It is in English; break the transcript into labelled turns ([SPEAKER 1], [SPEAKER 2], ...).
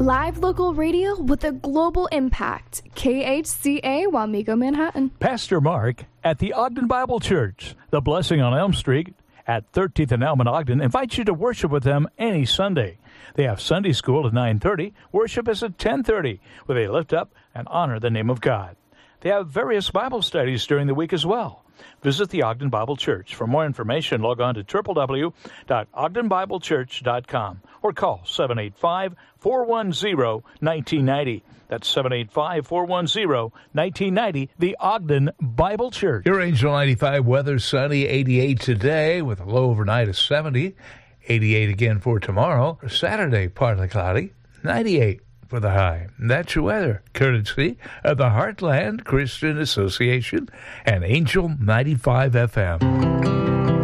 [SPEAKER 1] Live local radio with a global impact. KHCA Wamego, Manhattan.
[SPEAKER 2] Pastor Mark at the Ogden Bible Church, the Blessing on Elm Street at 13th and Elm in Ogden, invites you to worship with them any Sunday. They have Sunday school at 9:30. Worship is at 10:30, where they lift up and honor the name of God. They have various Bible studies during the week as well. Visit the Ogden Bible Church. For more information, log on to www.ogdenbiblechurch.com or call 785-410-1990. That's 785-410-1990, the Ogden Bible Church.
[SPEAKER 3] Your Angel 95 weather, sunny, 88 today with a low overnight of 70, 88 again for tomorrow. Saturday, partly cloudy, 98 for the high. That's your weather, courtesy of the Heartland Christian Association and Angel 95 FM.